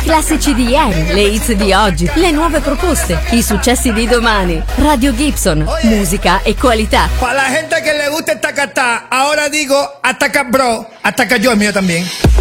classici di ieri, le hits di oggi, le nuove proposte, i successi di domani. Radio Gibson, musica e qualità. Para la gente que le gusta esta cata, ahora digo, ataca bro, ataca yo, el mío también.